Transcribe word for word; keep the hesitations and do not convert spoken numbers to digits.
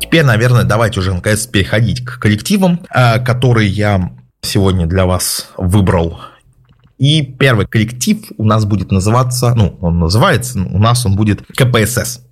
теперь, наверное, давайте уже наконец переходить к коллективам, которые я сегодня для вас выбрал. И первый коллектив у нас будет называться, ну, он называется, у нас он будет ка пэ эс эс.